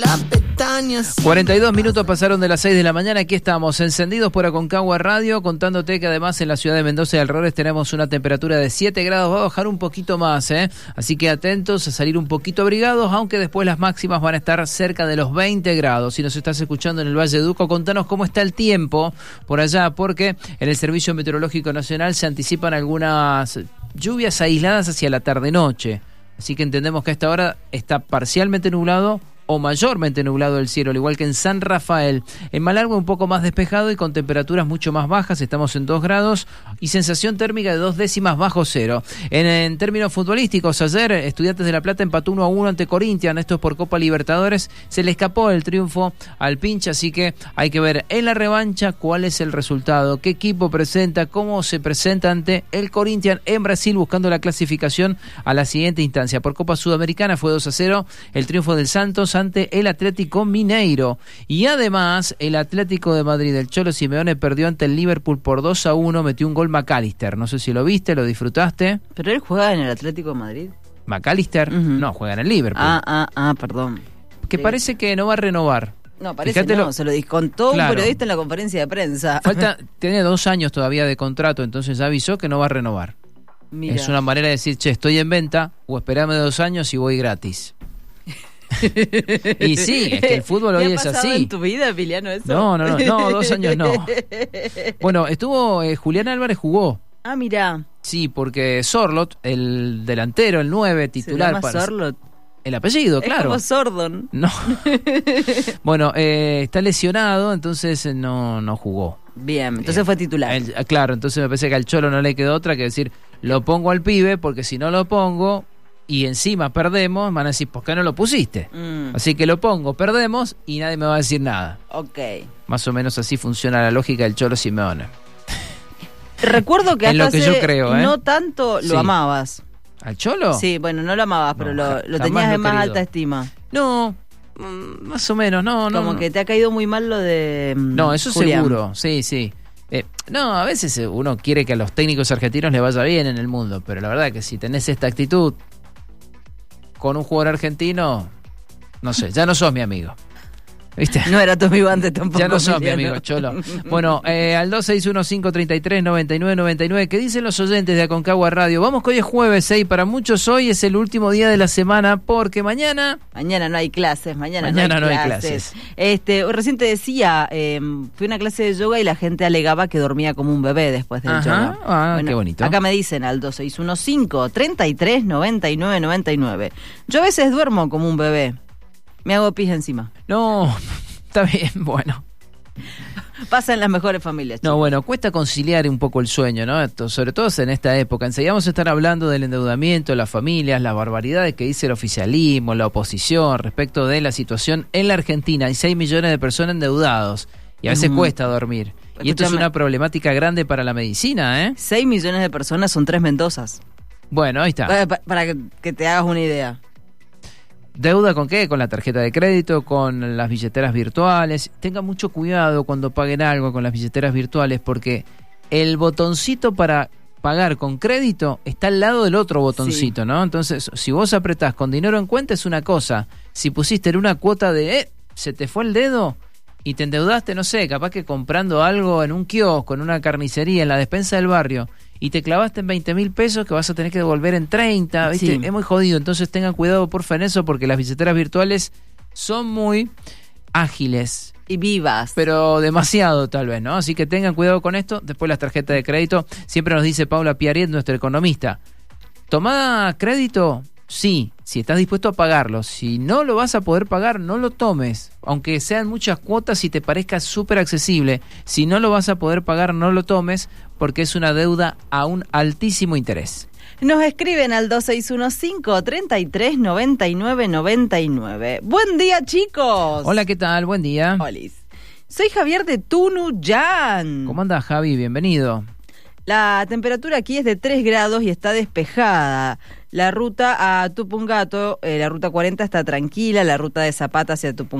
42 minutos pasaron de las 6 de la mañana. Aquí estamos, encendidos por Aconcagua Radio, contándote que además en la ciudad de Mendoza y alrededores tenemos una temperatura de 7 grados. Va a bajar un poquito más, así que atentos a salir un poquito abrigados, aunque después las máximas van a estar cerca de los 20 grados. Si nos estás escuchando en el Valle de Uco, contanos cómo está el tiempo por allá, porque en el Servicio Meteorológico Nacional se anticipan algunas lluvias aisladas hacia la tarde-noche. Así que entendemos que a esta hora está parcialmente nublado o mayormente nublado el cielo, al igual que en San Rafael. En Malargüe un poco más despejado y con temperaturas mucho más bajas, estamos en 2 grados y sensación térmica de 2 décimas bajo cero. En términos futbolísticos, ayer Estudiantes de La Plata empató 1-1 ante Corinthians, esto es por Copa Libertadores, se le escapó el triunfo al Pincha, así que hay que ver en la revancha cuál es el resultado, qué equipo presenta, cómo se presenta ante el Corinthians en Brasil, buscando la clasificación a la siguiente instancia. Por Copa Sudamericana fue 2-0 el triunfo del Santos ante el Atlético Mineiro. Y además, el Atlético de Madrid, el Cholo Simeone, perdió ante el Liverpool por 2-1, metió un gol McAllister. No sé si lo viste, lo disfrutaste. ¿Pero él juega en el Atlético de Madrid? McAllister, no, juega en el Liverpool. Perdón. Que parece que no va a renovar. No, parece que no, se lo descontó un periodista en la conferencia de prensa. Tiene 2 años todavía de contrato, entonces ya avisó que no va a renovar. Mira. Es una manera de decir, che, estoy en venta, o esperame 2 años y voy gratis. Y sí, es que el fútbol hoy es así. ¿Te ha pasado en tu vida, Emiliano, eso? No, 2 años no. Bueno, Julián Álvarez jugó. Ah, mira. Sí, porque Sorloth, el delantero, el 9 titular. ¿Se llama Sorloth? El apellido, claro. Es como Sordon. No. Bueno, está lesionado, entonces no jugó. Bien, entonces fue titular. Claro, entonces me parece que al Cholo no le quedó otra que decir, lo pongo al pibe, porque si no lo pongo y encima perdemos, van a decir, ¿por qué no lo pusiste? Así que lo pongo, perdemos y nadie me va a decir nada. Ok. Más o menos así funciona la lógica del Cholo Simeone. Recuerdo que hasta yo creo, no tanto lo amabas. ¿Al Cholo? Sí, bueno, no lo amabas, pero lo tenías en más alta estima. No, más o menos, no. Como que te ha caído muy mal lo de No, eso Julián. Seguro, sí. No, a veces uno quiere que a los técnicos argentinos les vaya bien en el mundo, pero la verdad que si tenés esta actitud con un jugador argentino, no sé, ya no sos mi amigo. ¿Viste? No era tu amigo antes tampoco. Ya no sos mi amigo, Cholo. Bueno, al 2615339999, ¿qué dicen los oyentes de Aconcagua Radio? Vamos que hoy es jueves, y para muchos hoy es el último día de la semana, porque mañana no hay clases, mañana no hay clases. Recién te decía, fui a una clase de yoga y la gente alegaba que dormía como un bebé después del yoga. Bueno, qué bonito. Acá me dicen al 2615339999. Yo a veces duermo como un bebé. Me hago pis encima. No, está bien, bueno. Pasa en las mejores familias, chicos. No, bueno, cuesta conciliar un poco el sueño, ¿no? Sobre todo en esta época. Enseguida vamos a estar hablando del endeudamiento, las familias, las barbaridades que dice el oficialismo, la oposición, respecto de la situación en la Argentina. Hay 6 millones de personas endeudados y a veces cuesta dormir. Escúchame. Y esto es una problemática grande para la medicina, ¿eh? 6 millones de personas son 3 Mendozas. Bueno, ahí está. Para que te hagas una idea. ¿Deuda con qué? Con la tarjeta de crédito, con las billeteras virtuales. Tengan mucho cuidado cuando paguen algo con las billeteras virtuales, porque el botoncito para pagar con crédito está al lado del otro botoncito, sí. ¿No? Entonces, si vos apretás con dinero en cuenta es una cosa. Si pusiste en una cuota de se te fue el dedo y te endeudaste, no sé, capaz que comprando algo en un kiosco, en una carnicería, en la despensa del barrio, y te clavaste en 20.000 pesos que vas a tener que devolver en 30, ¿viste? Sí. Es muy jodido, entonces tengan cuidado porfa en eso, porque las billeteras virtuales son muy ágiles. Y vivas. Pero demasiado tal vez, ¿no? Así que tengan cuidado con esto. Después las tarjetas de crédito, siempre nos dice Paula Piariet, nuestra economista, ¿tomá crédito? Sí, si estás dispuesto a pagarlo. Si no lo vas a poder pagar, no lo tomes. Aunque sean muchas cuotas y te parezca súper accesible, si no lo vas a poder pagar, no lo tomes, porque es una deuda a un altísimo interés. Nos escriben al 2615-339999. ¡Buen día, chicos! Hola, ¿qué tal? Buen día. Olis. Soy Javier de Tunuyán. ¿Cómo andás, Javi? Bienvenido. La temperatura aquí es de 3 grados y está despejada. La ruta a Tupungato, la ruta 40 está tranquila, la ruta de Zapata hacia Tupungato